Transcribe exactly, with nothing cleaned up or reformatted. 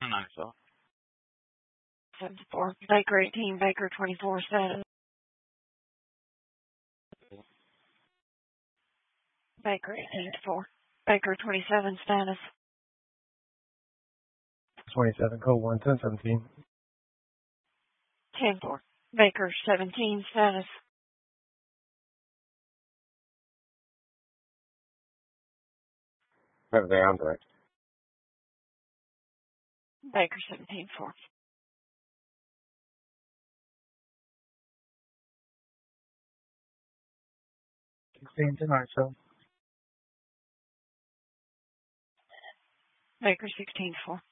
tonight, so. seven to four. Baker eighteen, Baker twenty-four, status. Baker eighteen to four. Baker twenty-seven, status. twenty-seven, code one, ten seventeen. ten four. Baker seventeen, status. Over there, I'm direct. Baker seventeen four. sixteen tonight, so. Baker sixteen four.